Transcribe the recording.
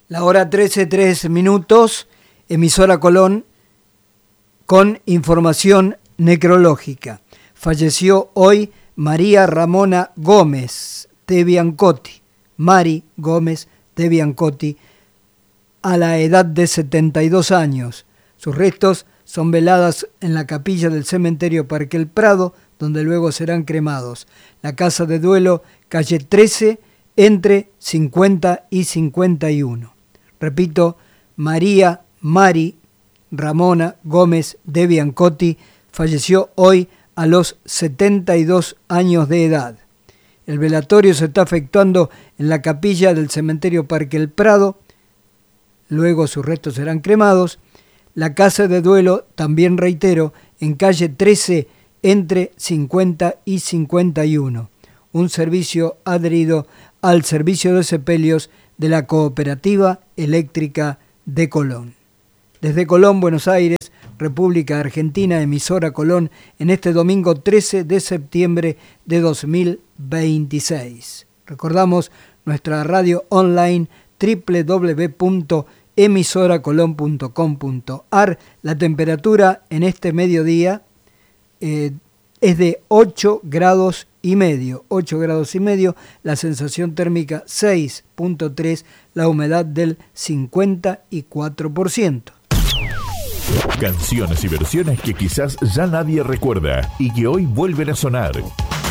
La hora 13:03, emisora Colón, con información necrológica. Falleció hoy María Ramona Gómez de Biancotti, Mari Gómez de Biancotti, a la edad de 72 años. Sus restos son veladas en la capilla del cementerio Parque El Prado, donde luego serán cremados. La casa de duelo, calle 13, entre 50 y 51. Repito, Mari Ramona Gómez de Biancotti falleció hoy a los 72 años de edad. El velatorio se está efectuando en la capilla del cementerio Parque El Prado. Luego sus restos serán cremados. La casa de duelo, también reitero, en calle 13, entre 50 y 51. Un servicio adherido al servicio de sepelios de la Cooperativa Eléctrica de Colón. Desde Colón, Buenos Aires, República Argentina, emisora Colón, en este domingo 13 de septiembre de 2026. Recordamos nuestra radio online www.emisoracolon.com.ar. La temperatura en este mediodía es de 8 grados y medio, la sensación térmica 6.3, la humedad del 54%. Canciones y versiones que quizás ya nadie recuerda y que hoy vuelven a sonar.